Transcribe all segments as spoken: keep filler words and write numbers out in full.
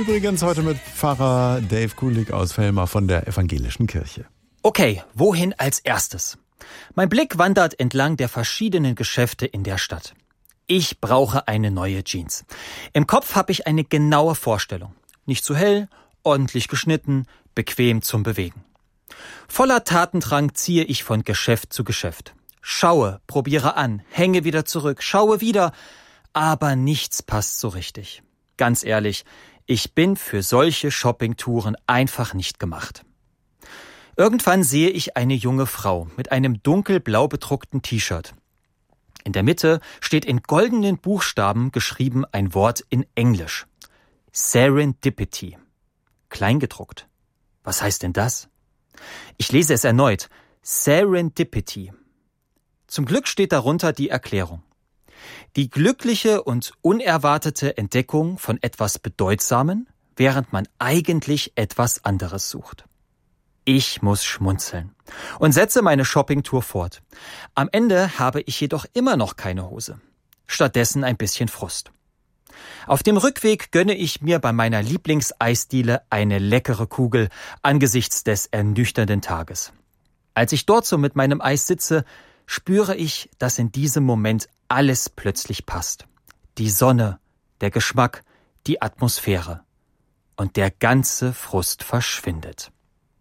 Übrigens heute mit Pfarrer Dave Kulik aus Vellmar von der Evangelischen Kirche. Okay, wohin als erstes? Mein Blick wandert entlang der verschiedenen Geschäfte in der Stadt. Ich brauche eine neue Jeans. Im Kopf habe ich eine genaue Vorstellung. Nicht zu hell, ordentlich geschnitten, bequem zum Bewegen. Voller Tatendrang ziehe ich von Geschäft zu Geschäft. Schaue, probiere an, hänge wieder zurück, schaue wieder, aber nichts passt so richtig. Ganz ehrlich, ich bin für solche Shoppingtouren einfach nicht gemacht. Irgendwann sehe ich eine junge Frau mit einem dunkelblau bedruckten T-Shirt. In der Mitte steht in goldenen Buchstaben geschrieben ein Wort in Englisch. Serendipity. Kleingedruckt. Was heißt denn das? Ich lese es erneut. Serendipity. Zum Glück steht darunter die Erklärung. Die glückliche und unerwartete Entdeckung von etwas Bedeutsamen, während man eigentlich etwas anderes sucht. Ich muss schmunzeln und setze meine Shoppingtour fort. Am Ende habe ich jedoch immer noch keine Hose. Stattdessen ein bisschen Frust. Auf dem Rückweg gönne ich mir bei meiner Lieblingseisdiele eine leckere Kugel angesichts des ernüchternden Tages. Als ich dort so mit meinem Eis sitze, spüre ich, dass in diesem Moment alles plötzlich passt. Die Sonne, der Geschmack, die Atmosphäre. Und der ganze Frust verschwindet.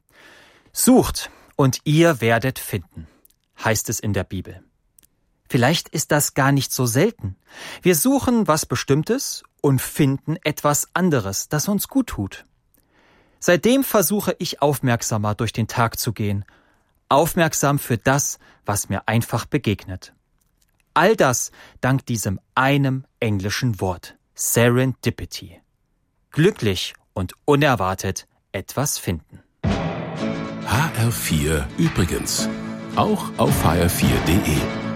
Sucht und ihr werdet finden, heißt es in der Bibel. Vielleicht ist das gar nicht so selten. Wir suchen was Bestimmtes und finden etwas anderes, das uns gut tut. Seitdem versuche ich aufmerksamer durch den Tag zu gehen, aufmerksam für das, was mir einfach begegnet. All das dank diesem einem englischen Wort, Serendipity. Glücklich und unerwartet etwas finden. H R vier übrigens. Auch auf H R vier punkt de.